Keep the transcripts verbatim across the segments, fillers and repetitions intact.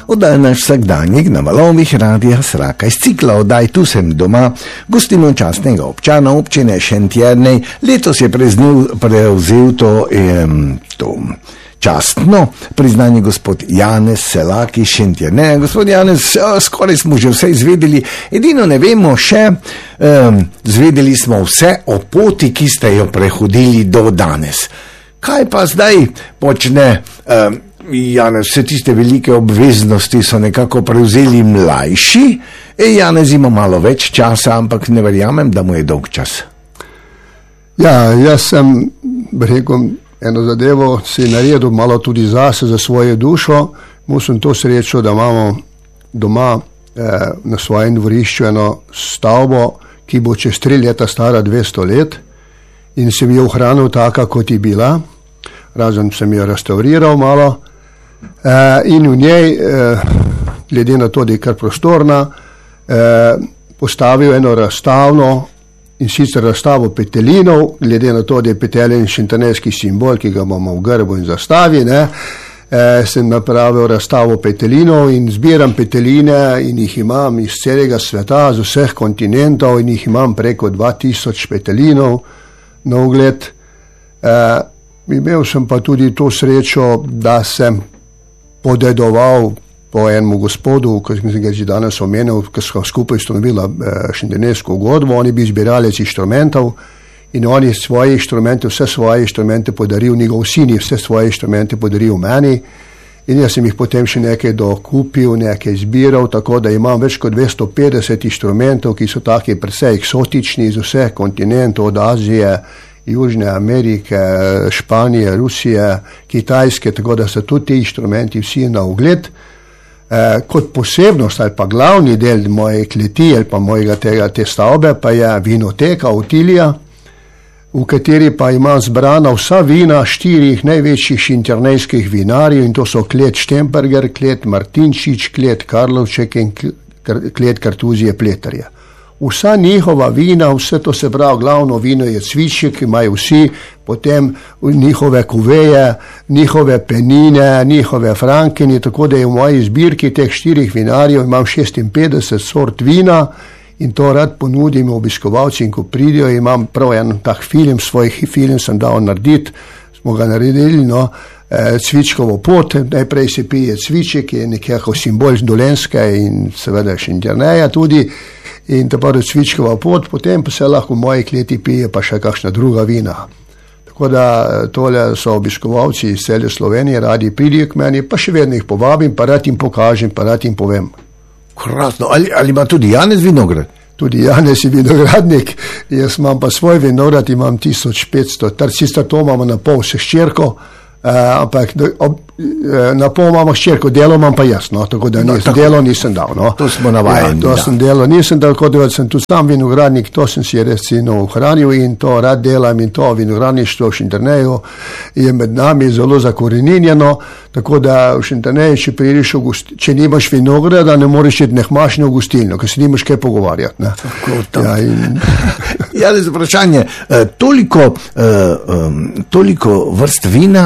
Oddaja naš vsakdanjik na valovih Radia Sraka. Iz cikla oddaj Tu sem doma gostimo častnega občana občine Šentjernej. Letos je preznil, prevzel to, eh, to častno priznanje gospod Janez Selak iz Šentjerneja. Gospod Janez, skoraj smo že vse izvedeli, edino ne vemo še, eh, zvedeli smo vse o poti, ki ste jo prehodili do danes. Kaj pa zdaj počne eh, Janez? Vse tiste velike obveznosti so nekako prevzeli mlajši. E, Janez ima malo več časa, ampak ne verjamem, da mu je dolg čas. Ja, jaz sem rekel, eno zadevo si naredil malo tudi zase, za svojo dušo. Musem to srečo, da imamo doma eh, na svojem dvorišču eno stavbo, ki bo čez tri leta stara dvesto let in sem jo ohranil taka, kot je bila. Razen sem jo restauriral malo eh, in v njej, eh, glede na to, da je kar prostorna, eh, postavil eno razstavno, in sicer razstavo petelinov, glede na to, da je petelin šentjernejski simbol, ki ga imamo v grbu in zastavi, ne, e, sem napravil razstavo petelinov in zbiram peteline in jih imam iz celega sveta, z vseh kontinentov in jih imam preko dva tisoč petelinov na ogled. E, imel sem pa tudi to srečo, da sem podedoval po enemu gospodu, ki sem ga že danes omenil, ki smo skupaj ustanovila šentjernejsko godbo. On je bil zbiralec inštrumentov in on je svoje inštrumente, vse svoje inštrumente podaril, njegov sin je vse svoje inštrumente podaril meni in jaz sem jih potem še nekaj dokupil, nekaj zbiral, tako da imam več kot dvesto petdeset inštrumentov, ki so taki precej eksotični iz vseh kontinentov, od Azije, Južne Amerike, Španije, Rusije, Kitajske, tako da so tudi ti inštrumenti vsi na ogled. Eh, kot posebnost ali pa glavni del moje kleti ali pa mojega tega, te stavbe pa je vinoteka Otilija, v kateri pa imam zbrana vsa vina štirih največjih šentjernejskih vinarjev in to so klet Štemperger, klet Martinčič, klet Karlovček in klet Kartuzije Pleterja. Vsa njihova vina, vse to se pravi, glavno vino je cvičje, ki imajo vsi, potem njihove kuveje, njihove penine, njihove frankini, tako da je v moji zbirki teh štirih vinarjev imam šestinpetdeset sort vina in to rad ponudim obiskovalcem, ko pridijo. Imam prav en tak film, svoj film sem dal narediti, smo ga naredili, no, cvičkovo pot, najprej se pije cvičje, ki je nekako simbol Dolenjske in seveda Šentjerneja tudi, in tako da cvičkova pot, potem pa se lahko v moji kleti pije pa še kakšna druga vina. Tako da tole so obiskovalci iz cele Slovenije, radi pridijo k meni, pa še vedno jih povabim, pa rad jim pokažem, pa rad jim povem. Krasno, ali, ali ima tudi Janez vinograd? Tudi Janez je vinogradnik, jaz imam pa svoj vinograd, imam tisoč petsto, sicer to imamo na pol se ščerko, Uh, ampak ob, uh, na pol imamo ščerko, delo imam pa jaz, no, tako da nis, no, tako, delo nisem dal. No. To smo navajeni. Ja, to sem delo nisem dal, kot da sem tudi sam vinogradnik, to sem si resno ohranil in to rad delam in to vinogradništvo v Šentjerneju je med nami zelo zakoreninjeno, tako da v Šentjerneju, če prideš v gostilno, če nimaš vinograda, ne moreš iti nehmašno v gostilno, ker se nimaš kaj pogovarjati. Ne. Tako, ja, in... ja, za vprašanje, uh, toliko, uh, um, toliko vrst vina,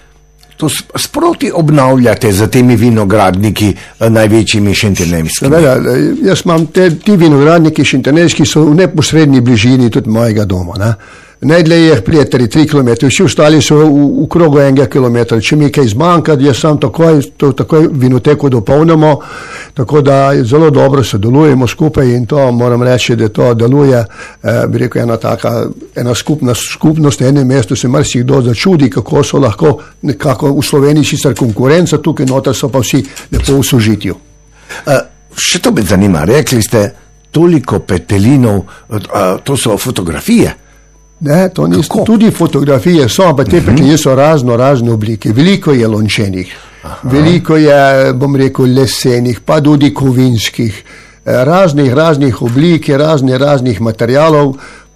to sproti obnavljate za temi vinogradniki največjimi šentjernejskimi? Jaz imam te, ti vinogradniki šentjernejski so v neposrednji bližini tudi mojega doma. Ne? Najdlje je Pleterji tri kilometre, vsi ostali so v, v krogu enega kilometra. Če mi kaj zmanjka, jaz sam takoj, to, takoj vinoteko dopolnimo, tako da zelo dobro sodelujemo skupaj in to moram reči, da to deluje, eh, bi rekel, ena taka, ena skupna skupnost na enem mestu, se marsikdo začudi, kako so lahko nekako v Sloveniji sicer konkurenca, tukaj noter so pa vsi lepo v sožitju. Uh, še to me zanima, rekli ste toliko petelinov, uh, to so fotografije? Ne, to niso, tudi fotografije so, pa te peteline so razno razne oblike. Veliko je lončenih, Aha. veliko je, bom rekel, lesenih, pa tudi kovinskih, raznih raznih oblik, raznih raznih materialov.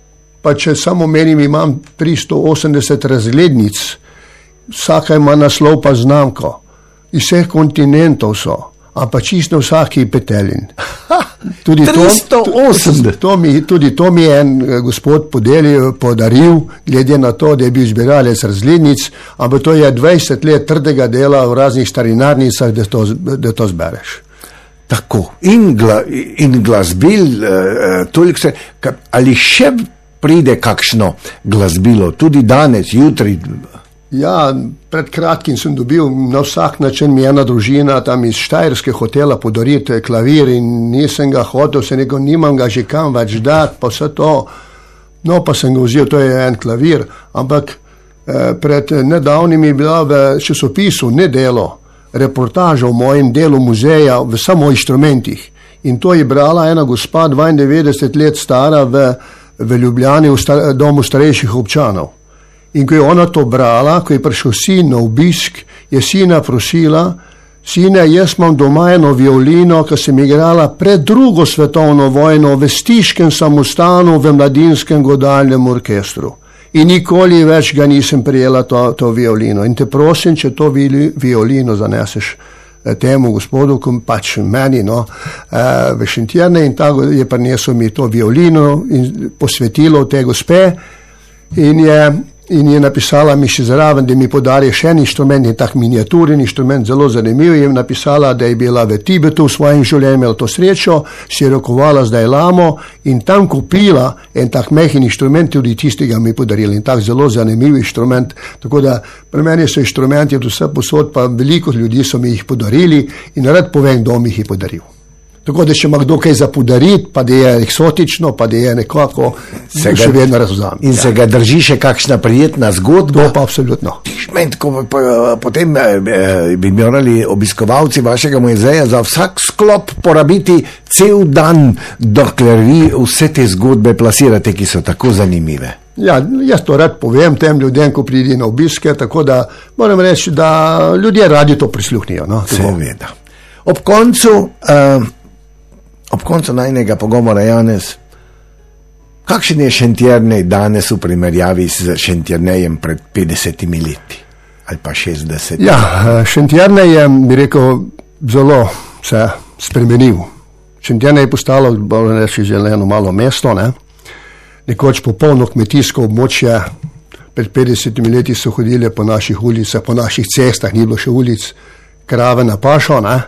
Pa če samo menim, imam tristo osemdeset razglednic, vsaka ima naslov pa znamko. Iz vseh kontinentov so. ampak čisto vsaki petelin. Tudi tristo osemdeset. To, to mi, tudi to mi je en gospod podelil, podaril, glede na to, da je bil zbiralec razglednic, ampak to je dvajset let trdega dela v raznih starinarnicah, da to, da to zbereš. Tako, in, gla, in glasbil, uh, toliko se, ka, ali še pride kakšno glasbilo, tudi danes, jutri? Ja, pred kratkim sem dobil na vsak način mi ena družina tam iz Štajerske hotela podariti klavir in nisem ga hotel, se neko nimam ga že kam več dati, pa vse to. No, pa sem ga vzel, to je en klavir, ampak eh, pred nedavnim je bila v časopisu Nedelo reportaža o mojem delu muzeja v samo inštrumentih. In to je brala ena gospa, dvaindevetdeset let stara v, v Ljubljani v star, domu starejših občanov. In ko je ona to brala, ko je prišel sin na obisk, je sina prosila, sine, jaz imam doma eno violino, ki sem igrala pred drugo svetovno vojno v Stiškem samostanu v mladinskem godalnem orkestru. In nikoli več ga nisem prijela to, to violino. In te prosim, če to violino zaneseš temu gospodu, ko pač meni, no, v Šentjerne, in tako je prinesel mi to violino in posvetilo te gospe in je In je napisala mi še zraven, da mi podari še en inštrument, in tak miniaturen inštrument, zelo zanimiv. Je napisala, da je bila v Tibetu v svojem življenju, imela to srečo, si je rokovala z Dalajlamo in tam kupila en tak mehen inštrument, tudi tistega mi podarili. In tak zelo zanimiv inštrument. Tako da pri meni so inštrumenti od vse posod, pa veliko ljudi so mi jih podarili in rad povem, kdo mi jih je podaril. Tako da, če ima kdo kaj za podariti, pa da je eksotično, pa da je nekako, se ga še vedno razvzame. In ja. Se ga drži še kakšna prijetna zgodba? To pa absolutno. Šmentko, potem bi morali obiskovalci vašega muzeja za vsak sklop porabiti cel dan, dokler vi vse te zgodbe plasirate, ki so tako zanimive. Ja, jaz to rad povem tem ljudem, ko pridi na obiske, tako da moram reči, da ljudje radi to prisluhnijo. No? Seveda. Ob koncu... Uh, Ob koncu najnega pogovora, Janez, kakšen je Šentjernej danes v primerjavi z Šentjernejem pred petdesetimi leti ali pa šestdesetimi? Ja, Šentjernej je, bi rekel, zelo se spremenil. Šentjernej je postalo, bolj reči, zeleno malo mesto, ne? Nekoč popolno kmetijsko območje. Pred petdesetimi leti so hodili po naših ulicah, po naših cestah, ni bilo še ulic, krave na pašo, ne?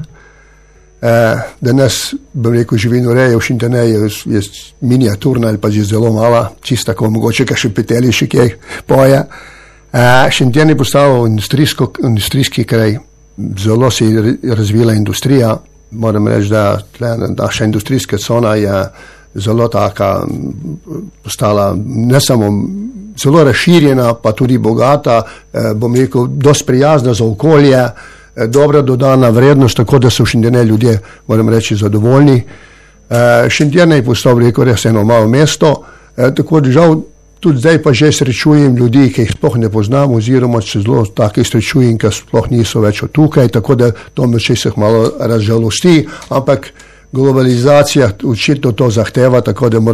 Eh, danes, bom rekel, živinoreja v Šentjerneju je, je miniaturna ali pa že zelo mala, čisto tako, mogoče kaj še peteli še kaj poje. Eh, Šentjernej je postal industrijski kraj, zelo se je razvila industrija, moram reči, da tle, naša industrijska cona je zelo taka, postala ne samo zelo razširjena, pa tudi bogata, eh, bom rekel, dosti prijazna za okolje, dobra dodana vrednost, tako da so v Šentjerneju ljudje, moram reči, zadovoljni. E, Šentjernej je postal, rekel, res eno malo mesto, e, tako da žal tudi zdaj pa že srečujem ljudi, ki jih sploh ne poznam, oziroma se zelo takih srečujem, ki sploh niso več od tukaj, tako da to me včasih malo razžalosti, ampak globalizacija očitno to zahteva, tako da mora